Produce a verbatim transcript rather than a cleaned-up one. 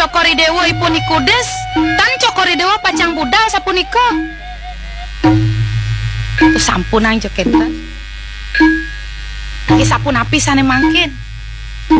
cokori dewa ipun ikudes tan cokori dewa pacang budal sapunika. Tu sampun ang jokenten. Iki sapun apisane mangkin.